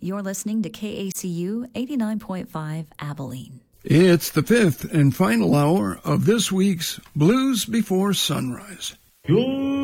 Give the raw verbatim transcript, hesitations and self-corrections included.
You're listening to K A C U eighty-nine point five Abilene. It's the fifth and final hour of this week's Blues Before Sunrise.